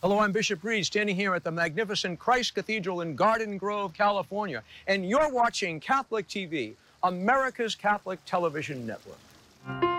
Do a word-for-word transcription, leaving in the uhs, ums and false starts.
Hello, I'm Bishop Reed, standing here at the magnificent Christ Cathedral in Garden Grove, California, and you're watching Catholic T V, America's Catholic television network.